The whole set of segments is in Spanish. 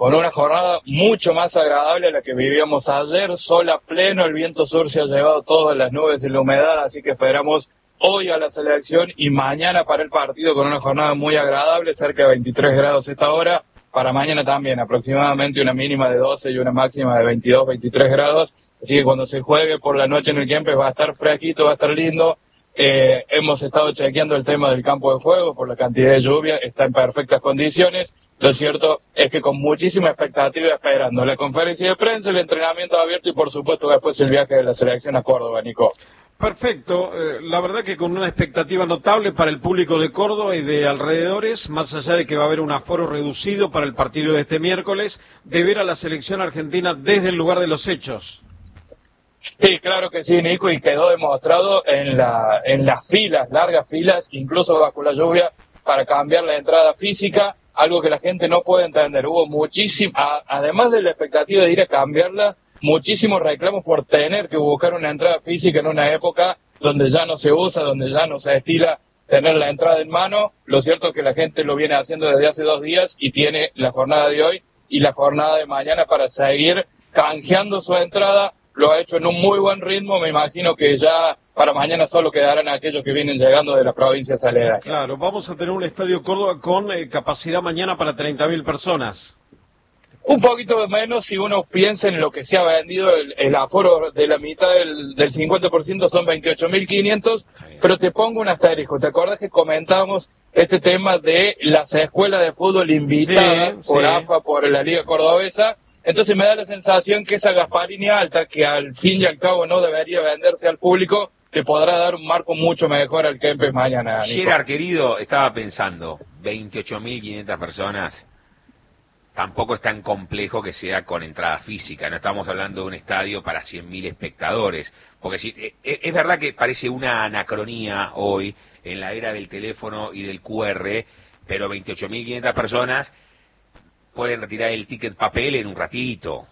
con una jornada mucho más agradable a la que vivíamos ayer, sol a pleno, el viento sur se ha llevado todas las nubes y la humedad, así que esperamos hoy a la selección y mañana para el partido con una jornada muy agradable, cerca de 23 grados esta hora, para mañana también aproximadamente una mínima de 12 y una máxima de 22, 23 grados, así que cuando se juegue por la noche en el Kempes va a estar fresquito, va a estar lindo. Hemos estado chequeando el tema del campo de juego por la cantidad de lluvia, está en perfectas condiciones. Lo cierto es que con muchísima expectativa esperando la conferencia de prensa, el entrenamiento abierto y por supuesto después el viaje de la selección a Córdoba, Nico. Perfecto, la verdad que con una expectativa notable para el público de Córdoba y de alrededores, más allá de que va a haber un aforo reducido para el partido de este miércoles, de ver a la selección argentina desde el lugar de los hechos. Sí, claro que sí, Nico, y quedó demostrado en las filas, largas filas, incluso bajo la lluvia, para cambiar la entrada física, algo que la gente no puede entender. Hubo además de la expectativa de ir a cambiarla, muchísimos reclamos por tener que buscar una entrada física en una época donde ya no se usa, donde ya no se estila tener la entrada en mano. Lo cierto es que la gente lo viene haciendo desde hace 2 días y tiene la jornada de hoy y la jornada de mañana para seguir canjeando su entrada. Lo ha hecho en un muy buen ritmo, me imagino que ya para mañana solo quedarán aquellos que vienen llegando de las provincias aledañas. Claro, vamos a tener un estadio Córdoba con capacidad mañana para 30.000 personas. Un poquito menos si uno piensa en lo que se ha vendido, el aforo de la mitad del 50% son 28.500, pero te pongo un asterisco. ¿Te acuerdas que comentábamos este tema de las escuelas de fútbol invitadas por AFA, por la Liga Cordobesa? Entonces me da la sensación que esa Gasparini alta, que al fin y al cabo no debería venderse al público, le podrá dar un marco mucho mejor al Kempes mañana, Nico. Gerard, querido, estaba pensando, 28.500 personas, tampoco es tan complejo que sea con entrada física, no estamos hablando de un estadio para 100.000 espectadores, porque si, es verdad que parece una anacronía hoy, en la era del teléfono y del QR, pero 28.500 personas pueden retirar el ticket papel en un ratito.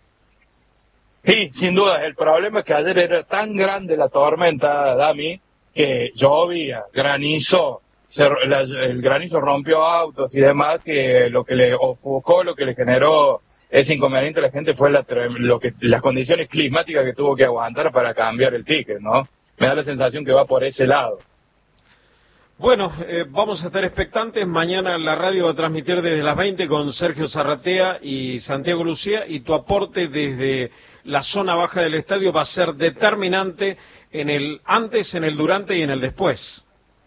Sí, sin duda. El problema es que ayer era tan grande la tormenta, Dami, que llovía, granizó, el granizo rompió autos y demás, que lo que le ofuscó, lo que le generó ese inconveniente a la gente fue las condiciones climáticas que tuvo que aguantar para cambiar el ticket, ¿no? Me da la sensación que va por ese lado. Bueno, vamos a estar expectantes. Mañana la radio va a transmitir desde las 20 con Sergio Zarratea y Santiago Lucía, y tu aporte desde la zona baja del estadio va a ser determinante en el antes, en el durante y en el después.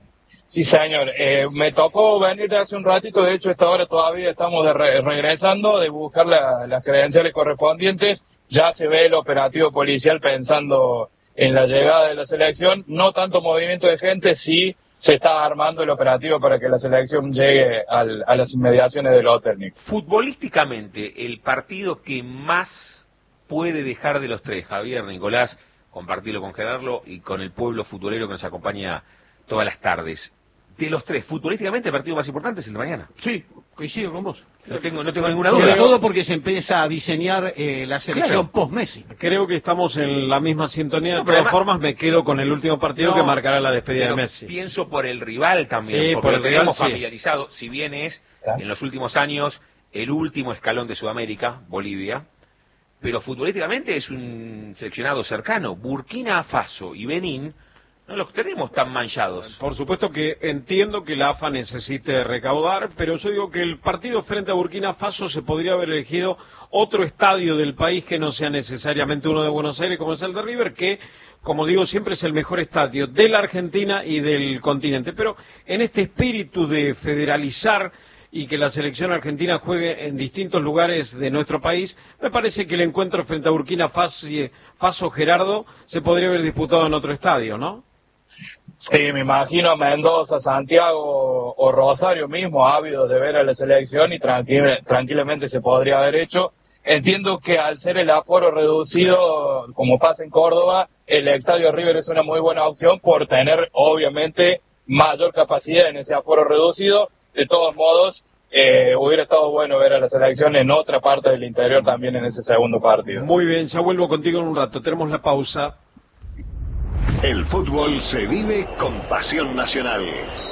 Sí, señor. Me tocó venir hace un ratito, de hecho esta hora todavía estamos regresando de buscar las credenciales correspondientes. Ya se ve el operativo policial pensando en la llegada de la selección. No tanto movimiento de gente, sí se está armando el operativo para que la selección llegue a las inmediaciones del hotel, Nick. Futbolísticamente, el partido que más puede dejar de los tres, Javier, Nicolás, compartirlo con Gerardo y con el pueblo futbolero que nos acompaña todas las tardes. De los tres, futbolísticamente el partido más importante es el de mañana. Sí, coincido con vos. No tengo ninguna duda. Sobre todo porque se empieza a diseñar la selección post-Messi. Creo que estamos en la misma sintonía. De todas formas, me quedo con el último partido que marcará la despedida de Messi. Pienso por el rival también, sí, porque por lo el tenemos rival, familiarizado. Si bien es, en los últimos años, el último escalón de Sudamérica, Bolivia, pero futbolísticamente es un seleccionado cercano. Burkina Faso y Benín no los tenemos tan manchados. Por supuesto que entiendo que la AFA necesite recaudar, pero yo digo que el partido frente a Burkina Faso se podría haber elegido otro estadio del país que no sea necesariamente uno de Buenos Aires como es el de River, que, como digo, siempre es el mejor estadio de la Argentina y del continente. Pero en este espíritu de federalizar y que la selección argentina juegue en distintos lugares de nuestro país, me parece que el encuentro frente a Burkina Faso, Gerardo, se podría haber disputado en otro estadio, ¿no? Sí, me imagino a Mendoza, Santiago o Rosario mismo ávidos de ver a la selección y tranquilamente se podría haber hecho. Entiendo que al ser el aforo reducido, como pasa en Córdoba, el estadio River es una muy buena opción por tener obviamente mayor capacidad en ese aforo reducido. De todos modos, hubiera estado bueno ver a la selección en otra parte del interior también en ese segundo partido. Muy bien, ya vuelvo contigo en un rato. Tenemos la pausa. El fútbol se vive con pasión nacional.